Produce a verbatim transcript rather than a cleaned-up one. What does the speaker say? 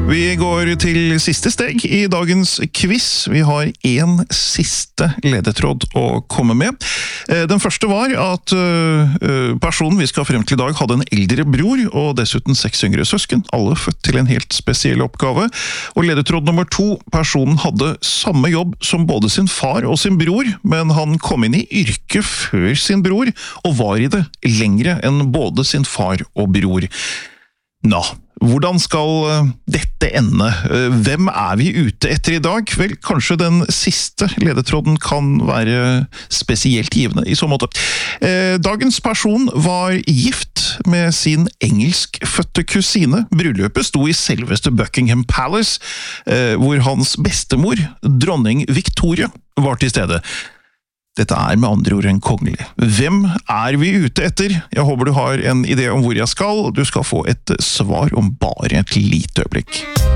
Vi går til siste steg i dagens quiz. Vi har en siste ledetråd å komme med. Den første var at personen vi skal frem til i dag hadde en eldre bror og dessuten seks yngre søsken, alle født til en helt spesiell oppgave. Og ledetråd nummer to, personen hadde samme jobb som både sin far og sin bror, men han kom inn i yrket før sin bror og var i det lengre enn både sin far og bror. Nå, hvordan skal dette ende? Hvem er vi ute etter i dag? Vel, kanskje den siste ledetråden kan være spesielt givende i så måte. Dagens person var gift med sin engelskfødte kusine. Bryllupet sto i selveste Buckingham Palace, hvor hans bestemor, dronning Victoria, var til stede. Dette er med andre ord en kongelig. Hvem er vi ute etter? Jeg håper du har en idé om hvor jeg skal. Du skal få et svar om bare et lite øyeblikk.